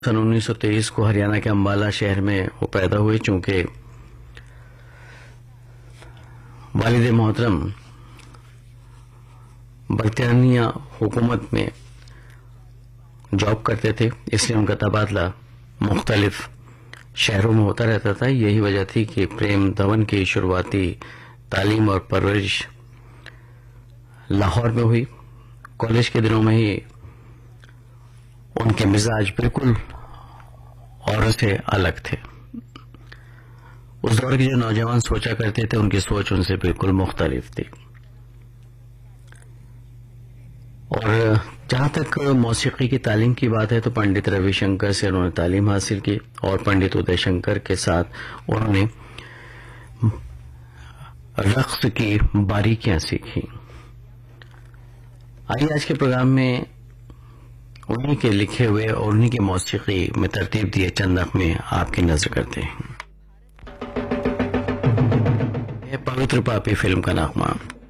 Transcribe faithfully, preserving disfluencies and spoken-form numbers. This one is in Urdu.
سن انیس سو تیئیس کو ہریانہ کے امبالہ شہر میں وہ پیدا ہوئے. چونکہ والد محترم برطانیہ حکومت میں جاب کرتے تھے، اس لیے ان کا تبادلہ مختلف شہروں میں ہوتا رہتا تھا. یہی وجہ تھی کہ پریم دھون کی شروعاتی تعلیم اور پرورش لاہور میں ہوئی. کالج کے دنوں میں ہی ان کے مزاج بالکل اور سے الگ تھے. اس دور کے جو نوجوان سوچا کرتے تھے ان کی سوچ ان سے بالکل مختلف تھی. اور جہاں تک موسیقی کی تعلیم کی بات ہے تو پنڈت روی شنکر سے انہوں نے تعلیم حاصل کی اور پنڈت ادے شنکر کے ساتھ انہوں نے رقص کی باریکیاں سیکھی. آئیے آج کے پروگرام میں انہی کے لکھے ہوئے اور انہی کے موسیقی میں ترتیب دیے چند نغمے آپ کی نظر کرتے ہیں. یہ پوتر پاپی فلم کا نغمہ.